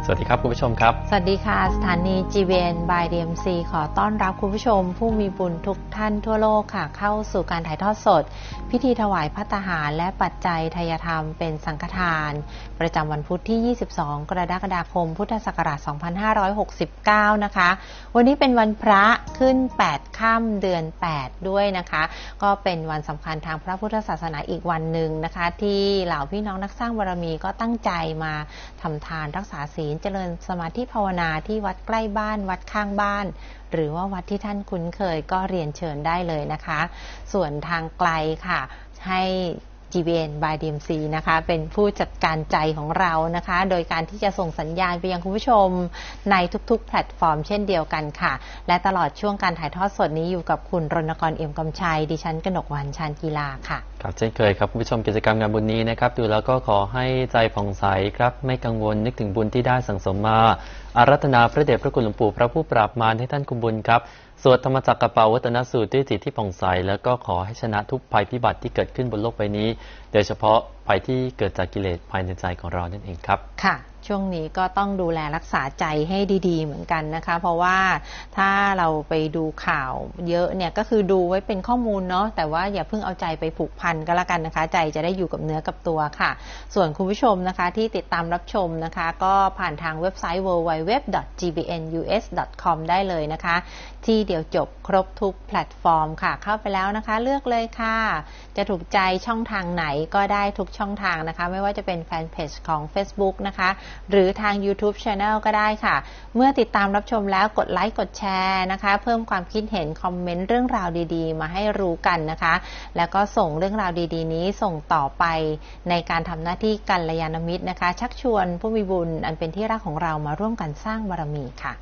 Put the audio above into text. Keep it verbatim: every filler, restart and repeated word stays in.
สวัสดีครับคุณผู้ชมครับสวัสดีค่ะสถานี จี บี เอ็น by ดี เอ็ม ซี ขอต้อนรับคุณผู้ชมผู้มีบุญทุกท่านทั่วโลกค่ะเข้าสู่การถ่ายทอดสดพิธีถวายภัตตาหารและปัจจัยทายธรรมเป็นสังฆทานประจำวันพุธที่ยี่สิบสองกรกฎาคมพุทธศักราชสองพันห้าร้อยหกสิบเก้านะคะวันนี้เป็นวันพระขึ้นแปดค่ำเดือนแปดด้วยนะคะก็เป็นวันสำคัญทางพระพุทธศาสนาอีกวันหนึ่งนะคะที่เหล่าพี่น้องนักสร้างบารมีก็ตั้งใจมาทำทานรักษาศีลเจริญสมาธิภาวนาที่วัดใกล้บ้านวัดข้างบ้านหรือว่าวัดที่ท่านคุ้นเคยก็เรียนเชิญได้เลยนะคะส่วนทางไกลค่ะให้ จี บี เอ็น by ดี เอ็ม ซี นะคะเป็นผู้จัดการใจของเรานะคะโดยการที่จะส่งสัญญาณไปยังคุณผู้ชมในทุกๆแพลตฟอร์มเช่นเดียวกันค่ะและตลอดช่วงการถ่ายทอดสดนี้อยู่กับคุณรณกรเอี่ยมกำชัยดิฉันกนกวรรณชาญกีฬาค่ะครับเช่นเคยครับคุณผู้ชมกิจกรรมงานบุญนี้นะครับดูแล้วก็ขอให้ใจผ่องใสครับไม่กังวลนึกถึงบุญที่ได้สั่งสมมาอาราธนาพระเดชพระคุณหลวงปู่พระผู้ปราบมารให้ท่านคุมบุญครับสวดธรรมจักรกับปาวัตนสูตรด้วยจิตที่ผ่องใสแล้วก็ขอให้ชนะทุกภัยพิบัติที่เกิดขึ้นบนโลกใบนี้โดยเฉพาะภัยที่เกิดจากกิเลสภายในใจของเรานั่นเองครับค่ะช่วงนี้ก็ต้องดูแลรักษาใจให้ดีๆเหมือนกันนะคะเพราะว่าถ้าเราไปดูข่าวเยอะเนี่ยก็คือดูไว้เป็นข้อมูลเนาะแต่ว่าอย่าเพิ่งเอาใจไปผูกพันก็แล้วกันนะคะใจจะได้อยู่กับเนื้อกับตัวค่ะส่วนคุณผู้ชมนะคะที่ติดตามรับชมนะคะก็ผ่านทางเว็บไซต์ ดับเบิลยู ดับเบิลยู ดับเบิลยู ดอท จี บี เอ็น ยู เอส ดอท คอม ได้เลยนะคะที่เดียวจบครบทุกแพลตฟอร์มค่ะเข้าไปแล้วนะคะเลือกเลยค่ะจะถูกใจช่องทางไหนก็ได้ทุกช่องทางนะคะไม่ว่าจะเป็นแฟนเพจของ Facebook นะคะหรือทาง YouTube Channel ก็ได้ค่ะเมื่อติดตามรับชมแล้วกดไลค์กดแชร์นะคะเพิ่มความคิดเห็นคอมเมนต์เรื่องราวดีๆมาให้รู้กันนะคะแล้วก็ส่งเรื่องราวดีๆนี้ส่งต่อไปในการทำหน้าที่กัลยาณมิตรนะคะชักชวนผู้มีบุญอันเป็นที่รักของเรามาร่วมกันสร้างบารมีค่ะ